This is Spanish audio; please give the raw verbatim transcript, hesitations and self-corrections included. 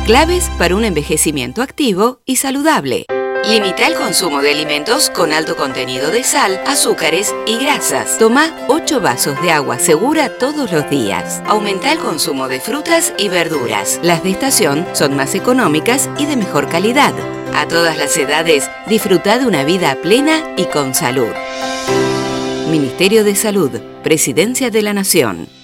Claves para un envejecimiento activo y saludable. Limita el consumo de alimentos con alto contenido de sal, azúcares y grasas. Toma ocho vasos de agua segura todos los días. Aumenta el consumo de frutas y verduras. Las de estación son más económicas y de mejor calidad. A todas las edades, disfruta de una vida plena y con salud. Ministerio de Salud, Presidencia de la Nación.